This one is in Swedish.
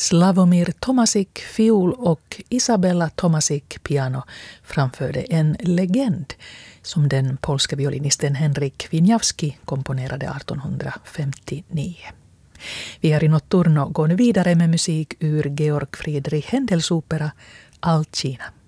Slavomir Tomasik fiol och Isabella Tomasik piano framförde en legend som den polska violinisten Henryk Wieniawski komponerade 1859. Vi här i Notturno går nu vidare med musik ur Georg Friedrich Händels opera Alcina.